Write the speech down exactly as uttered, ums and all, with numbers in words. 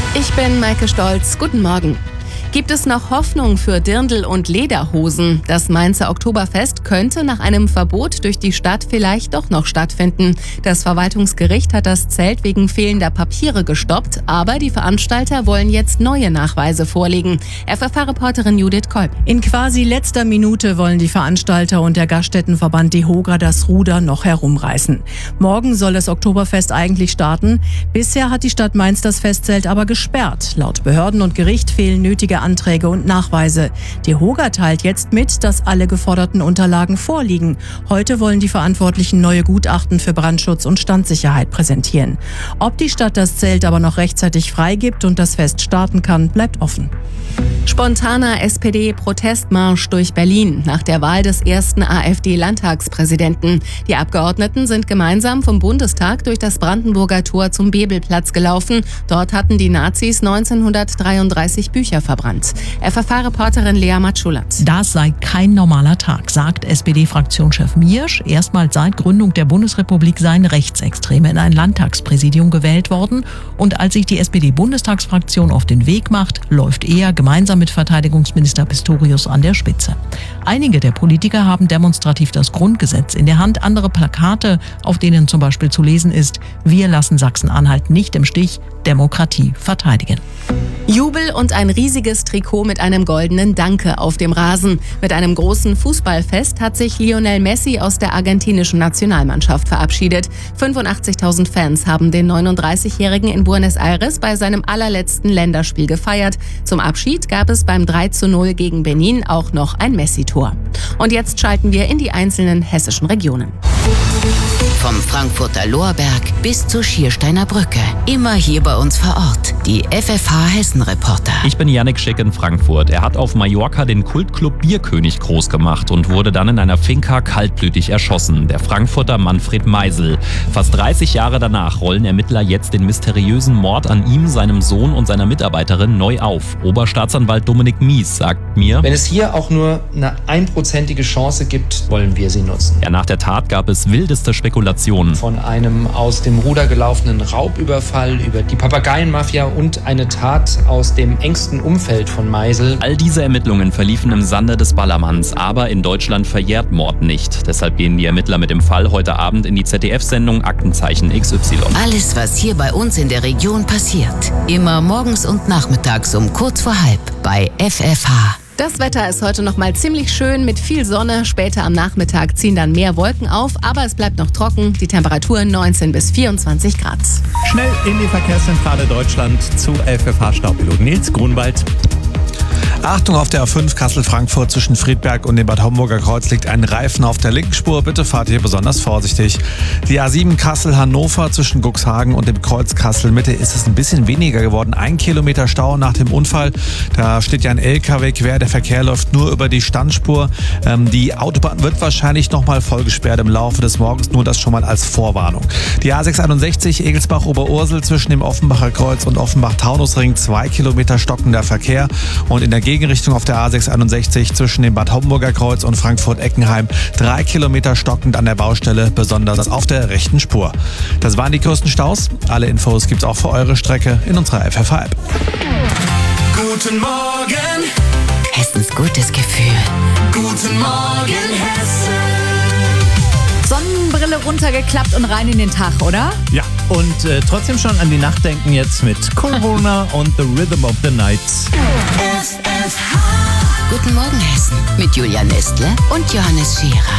Ich bin Maike Stolz. Guten Morgen. Gibt es noch Hoffnung für Dirndl- und Lederhosen? Das Mainzer Oktoberfest könnte nach einem Verbot durch die Stadt vielleicht doch noch stattfinden. Das Verwaltungsgericht hat das Zelt wegen fehlender Papiere gestoppt, aber die Veranstalter wollen jetzt neue Nachweise vorlegen. F F H-Reporterin Judith Kolb. In quasi letzter Minute wollen die Veranstalter und der Gaststättenverband DEHOGA das Ruder noch herumreißen. Morgen soll das Oktoberfest eigentlich starten. Bisher hat die Stadt Mainz das Festzelt aber gesperrt. Laut Behörden und Gericht fehlen nötige Anträge und Nachweise. DEHOGA teilt jetzt mit, dass alle geforderten Unterlagen vorliegen. Heute wollen die Verantwortlichen neue Gutachten für Brandschutz und Standsicherheit präsentieren. Ob die Stadt das Zelt aber noch rechtzeitig freigibt und das Fest starten kann, bleibt offen. Spontaner S P D-Protestmarsch durch Berlin nach der Wahl des ersten A f D-Landtagspräsidenten. Die Abgeordneten sind gemeinsam vom Bundestag durch das Brandenburger Tor zum Bebelplatz gelaufen. Dort hatten die Nazis neunzehnhundertdreiunddreißig Bücher verbrannt. F F H-Reporterin Lea Matschulat. Das sei kein normaler Tag, sagt S P D-Fraktionschef Miersch. Erstmals seit Gründung der Bundesrepublik seien Rechtsextreme in ein Landtagspräsidium gewählt worden. Und als sich die S P D-Bundestagsfraktion auf den Weg macht, läuft er gemeinsam mit Verteidigungsminister Pistorius an der Spitze. Einige der Politiker haben demonstrativ das Grundgesetz in der Hand, andere Plakate, auf denen zum Beispiel zu lesen ist: Wir lassen Sachsen-Anhalt nicht im Stich, Demokratie verteidigen. Jubel und ein riesiges Trikot mit einem goldenen Danke auf dem Rasen. Mit einem großen Fußballfest hat sich Lionel Messi aus der argentinischen Nationalmannschaft verabschiedet. fünfundachtzigtausend Fans haben den neununddreißigjährigen in Buenos Aires bei seinem allerletzten Länderspiel gefeiert. Zum Abschied gab es beim drei zu null gegen Benin auch noch ein Messi-Tor. Und jetzt schalten wir in die einzelnen hessischen Regionen. Vom Frankfurter Lorberg bis zur Schiersteiner Brücke. Immer hier bei uns vor Ort. Die F F H-Hessen-Reporter. Ich bin Yannick Schick in Frankfurt. Er hat auf Mallorca den Kultclub Bierkönig groß gemacht und wurde dann in einer Finca kaltblütig erschossen. Der Frankfurter Manfred Meisel. Fast dreißig Jahre danach rollen Ermittler jetzt den mysteriösen Mord an ihm, seinem Sohn und seiner Mitarbeiterin neu auf. Oberstaatsanwalt Dominik Mies sagt mir: Wenn es hier auch nur eine einprozentige Chance gibt, wollen wir sie nutzen. Ja, nach der Tat gab es wildeste Spekulationen. Von einem aus dem Ruder gelaufenen Raubüberfall über die Papageienmafia und eine Tat aus dem engsten Umfeld von Meisel. All diese Ermittlungen verliefen im Sande des Ballermanns, aber in Deutschland verjährt Mord nicht. Deshalb gehen die Ermittler mit dem Fall heute Abend in die Z D F-Sendung Aktenzeichen X Y. Alles, was hier bei uns in der Region passiert. Immer morgens und nachmittags um kurz vor halb bei F F H. Das Wetter ist heute noch mal ziemlich schön mit viel Sonne. Später am Nachmittag ziehen dann mehr Wolken auf, aber es bleibt noch trocken. Die Temperaturen neunzehn bis vierundzwanzig Grad. Schnell in die Verkehrszentrale Deutschland zu F F H-Staubpilot Nils Grunwald. Achtung, auf der A fünf Kassel-Frankfurt zwischen Friedberg und dem Bad Homburger Kreuz liegt ein Reifen auf der linken Spur. Bitte fahrt hier besonders vorsichtig. Die A sieben Kassel-Hannover zwischen Cuxhagen und dem Kreuz Kassel-Mitte ist es ein bisschen weniger geworden. Ein Kilometer Stau nach dem Unfall. Da steht ja ein L K W quer. Der Verkehr läuft nur über die Standspur. Ähm, die Autobahn wird wahrscheinlich nochmal voll gesperrt im Laufe des Morgens. Nur das schon mal als Vorwarnung. Die A sechshunderteinundsechzig Egelsbach-Oberursel zwischen dem Offenbacher Kreuz und Offenbach-Taunusring. Zwei Kilometer stockender Verkehr. Und in der Gegenrichtung auf der A sechshunderteinundsechzig zwischen dem Bad Homburger Kreuz und Frankfurt-Eckenheim drei Kilometer stockend an der Baustelle, besonders auf der rechten Spur. Das waren die größten Staus. Alle Infos gibt's auch für eure Strecke in unserer F F H-App. Guten Morgen, Hessens gutes Gefühl. guten Morgen, Hessen. Sonnenbrille runtergeklappt und rein in den Tag, oder? Ja, und äh, trotzdem schon an die Nacht denken jetzt mit Corona und The Rhythm of the Night. F F H. Guten Morgen, Hessen. Mit Julia Nestle und Johannes Scherer.